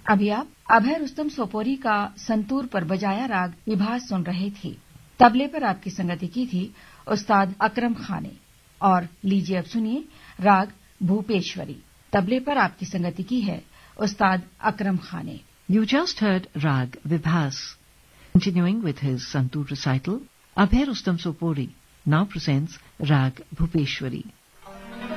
अभी आप अभय रुस्तम सोपोरी का संतूर पर बजाया राग विभास सुन रहे थे। तबले पर आपकी संगति की थी उस्ताद अकरम खान ने। और लीजिए अब सुनिए राग भूपेश्वरी। तबले पर आपकी संगति की है उस्ताद अकरम खान ने। You just heard Rag Vibhas. Continuing with his Santur recital, Abhay Rustam Sopori now presents Rag Bhupeshwari.